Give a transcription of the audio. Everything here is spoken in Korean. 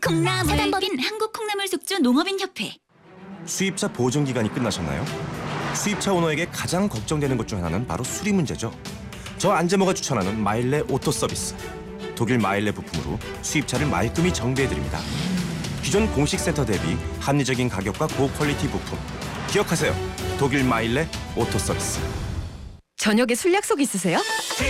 콩나물 사단법인 한국콩나물숙주 농업인협회. 수입차 보증 기간이 끝나셨나요? 수입차 오너에게 가장 걱정되는 것 중 하나는 바로 수리 문제죠. 저 안재모가 추천하는 마일레 오토 서비스. 독일 마일레 부품으로 수입차를 말끔히 정비해드립니다. 기존 공식 센터 대비 합리적인 가격과 고퀄리티 부품. 기억하세요. 독일 마일레 오토 서비스. 저녁에 술 약속 있으세요?